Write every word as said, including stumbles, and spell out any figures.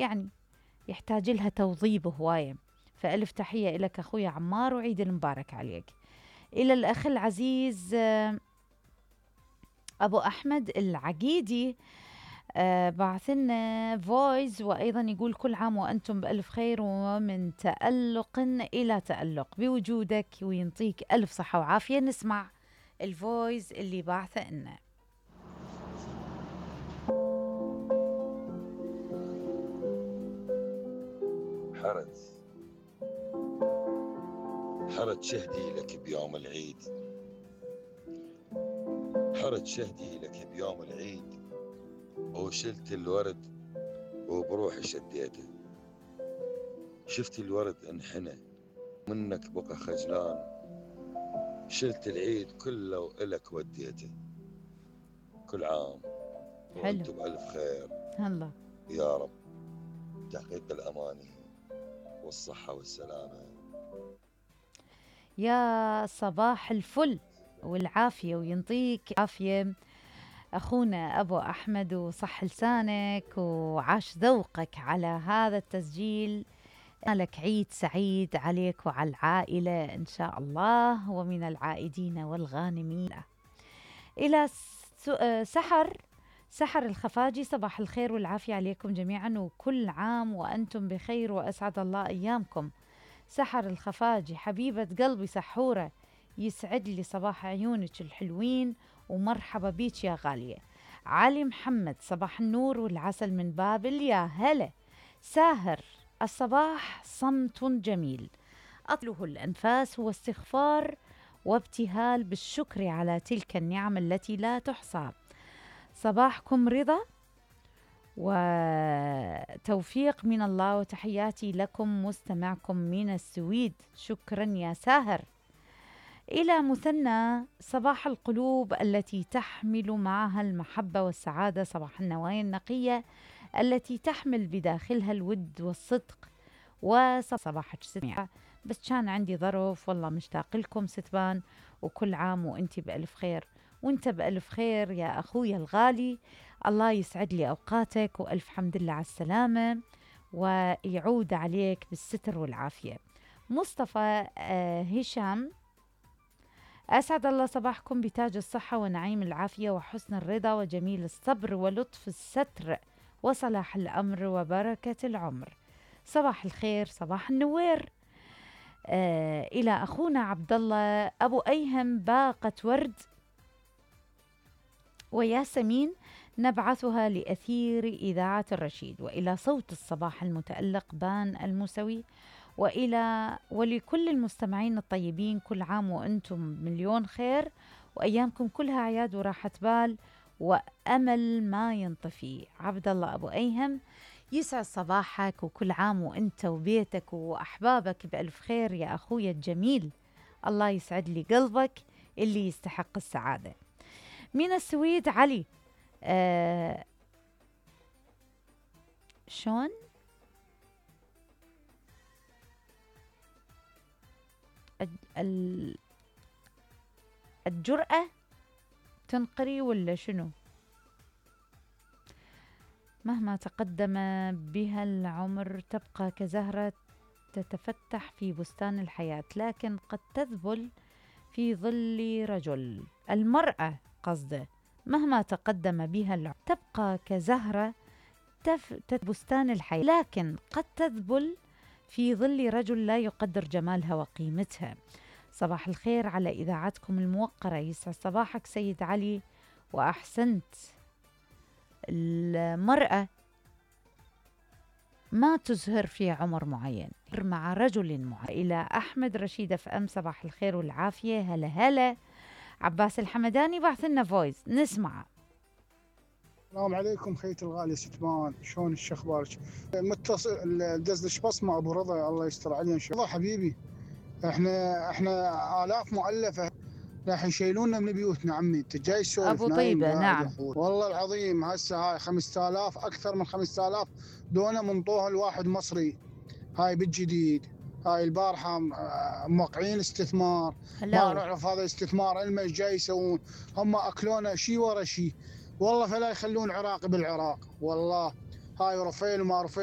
يعني يحتاج لها توظيب هواية. فألف تحية لك أخوي عمار، وعيد المبارك عليك. إلى الأخ العزيز آه، أبو أحمد العقيدي، آه بعث لنا فويس، وأيضا يقول كل عام وأنتم بألف خير ومن تألق إلى تألق بوجودك، وينطيك ألف صحة وعافية. نسمع الفويس اللي بعثه لنا. حرد حرد شهدي لك بيوم العيد، حرد شهدي لك بيوم العيد، وشلت الورد وبروحي شديته، شفت الورد انحنى منك بقى خجلان، شلت العيد كله وإلك وديته. كل عام حلو. وانتم بألف خير هلا. يا رب، تحقيق الأماني والصحة والسلامة. يا صباح الفل والعافية، وينطيك عافية أخونا أبو أحمد، وصح لسانك وعاش ذوقك على هذا التسجيل. لك عيد سعيد عليك وعلى العائلة إن شاء الله، ومن العائدين والغانمين. إلى س- آه، سحر سحر الخفاجي، صباح الخير والعافية عليكم جميعا، وكل عام وأنتم بخير وأسعد الله أيامكم. سحر الخفاجي حبيبة قلبي سحورة، يسعد لي صباح عيونك الحلوين، ومرحبا بيك يا غالية. علي محمد، صباح النور والعسل من بابل، يا هلا. ساهر الصباح صمت جميل، أطله الأنفاس هو استغفار وابتهال بالشكر على تلك النعم التي لا تحصى. صباحكم رضا وتوفيق من الله، وتحياتي لكم مستمعكم من السويد. شكرا يا ساهر. إلى مثنى، صباح القلوب التي تحمل معها المحبة والسعادة، صباح النوايا النقية التي تحمل بداخلها الود والصدق. وصباحك ستمع، بس كان عندي ظرف، والله مشتاق لكم ستبان، وكل عام وانت بألف خير. وانت بألف خير يا أخوي الغالي، الله يسعد لي أوقاتك، وألف حمد لله على السلامة، ويعود عليك بالستر والعافية. مصطفى آه هشام، أسعد الله صباحكم بتاج الصحة ونعيم العافية وحسن الرضا وجميل الصبر ولطف الستر وصلاح الأمر وبركة العمر. صباح الخير، صباح النوير. آه إلى أخونا عبد الله أبو أيهم، باقة ورد وياسمين نبعثها لأثير إذاعة الرشيد، وإلى صوت الصباح المتألق بان الموسوي، وإلى ولكل المستمعين الطيبين، كل عام وأنتم مليون خير، وأيامكم كلها عياد وراحة بال وأمل ما ينطفي. عبد الله أبو أيهم، يسعد صباحك، وكل عام وأنت وبيتك وأحبابك بألف خير يا أخوي الجميل. الله يسعد لي قلبك اللي يستحق السعادة. من السويد علي، آه شون ال- الجرأة تنقري ولا شنو؟ مهما تقدم بها العمر تبقى كزهرة تتفتح في بستان الحياة، لكن قد تذبل في ظل رجل. المرأة قصده، مهما تقدم بها العمر تبقى كزهرة تف... بستان الحياة، لكن قد تذبل في ظل رجل لا يقدر جمالها وقيمتها. صباح الخير على إذاعتكم الموقرة، يسعد صباحك سيد علي، وأحسنت. المرأة ما تزهر في عمر معين، مع رجل معين. إلى أحمد رشيد اف ام، صباح الخير والعافية. هلا هلا. عباس الحمداني بعث لنا فويس، نسمع. السلام عليكم خيت الغالي ستمان، شلون اخبارك؟ متصل دزدش بصمه ابو رضا، الله يستر علينا. رضا حبيبي، احنا احنا الاف مؤلفه راح يشيلونا من بيوتنا. عمي انت جاي تسولف أبو نايم طيبة، قاعد يا نعم. اخوي؟ والله العظيم هسه هاي خمسة آلاف، اكثر من خمسة آلاف دونا منطوها الواحد مصري. هاي بالجديد، هاي البارحه آه، موقعين استثمار، ما هلو. نعرف هذا الاستثمار المش جاي يسوون. هم اكلونا شيء ورا شيء، والله فلا يخلون عراقي بالعراق والله. هاي رفيل وما رفيل.